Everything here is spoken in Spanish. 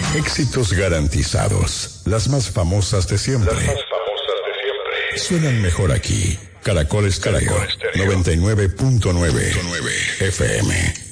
Éxitos garantizados. Las más famosas de siempre. Suenan mejor aquí. Caracol Estéreo 99.9 FM.